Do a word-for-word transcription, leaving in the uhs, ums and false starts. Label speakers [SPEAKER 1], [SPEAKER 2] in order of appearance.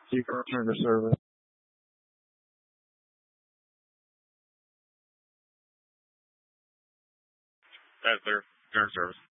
[SPEAKER 1] You can return to service.
[SPEAKER 2] That's clear. Return to service.